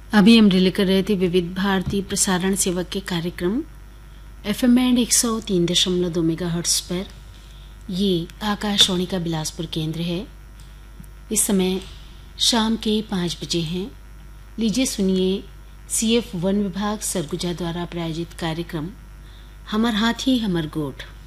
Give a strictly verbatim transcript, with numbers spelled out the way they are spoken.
अभी हम रिले कर रहे थे विविध भारती प्रसारण सेवा के कार्यक्रम एफएम बैंड एक सौ तीन दशमलव दो मेगा हर्ट्स पर। ये आकाशवाणी का बिलासपुर केंद्र है। इस समय शाम के पाँच बजे हैं। लीजिए सुनिए सीएफ वन विभाग सरगुजा द्वारा प्रायोजित कार्यक्रम हमर हाथी हमर गोठ।